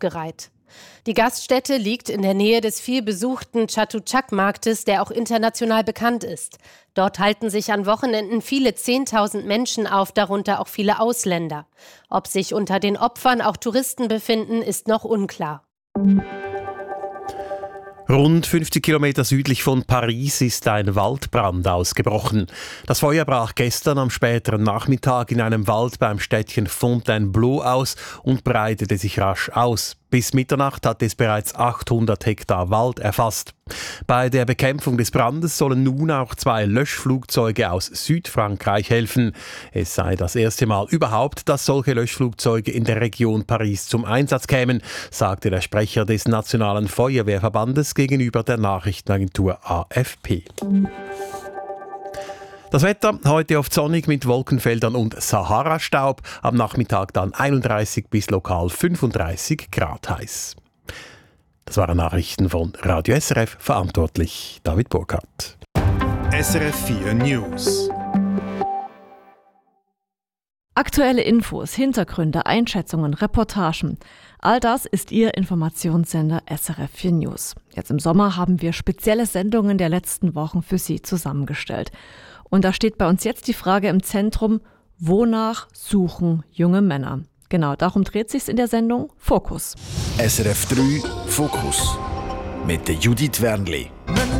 aufgereiht. Die Gaststätte liegt in der Nähe des vielbesuchten Chatuchak-Marktes, der auch international bekannt ist. Dort halten sich an Wochenenden viele 10.000 Menschen auf, darunter auch viele Ausländer. Ob sich unter den Opfern auch Touristen befinden, ist noch unklar. Rund 50 Kilometer südlich von Paris ist ein Waldbrand ausgebrochen. Das Feuer brach gestern am späteren Nachmittag in einem Wald beim Städtchen Fontainebleau aus und breitete sich rasch aus. Bis Mitternacht hat es bereits 800 Hektar Wald erfasst. Bei der Bekämpfung des Brandes sollen nun auch 2 Löschflugzeuge aus Südfrankreich helfen. Es sei das erste Mal überhaupt, dass solche Löschflugzeuge in der Region Paris zum Einsatz kämen, sagte der Sprecher des Nationalen Feuerwehrverbandes gegenüber der Nachrichtenagentur AFP. Das Wetter heute oft sonnig mit Wolkenfeldern und Sahara-Staub. Am Nachmittag dann 31 bis lokal 35 Grad heiß. Das waren Nachrichten von Radio SRF, verantwortlich David Burkhardt. SRF 4 News. Aktuelle Infos, Hintergründe, Einschätzungen, Reportagen. All das ist Ihr Informationssender SRF 4 News. Jetzt im Sommer haben wir spezielle Sendungen der letzten Wochen für Sie zusammengestellt. Und da steht bei uns jetzt die Frage im Zentrum, wonach suchen junge Männer? Genau, darum dreht sich's in der Sendung Fokus. SRF 3 Fokus mit der Judith Wernli.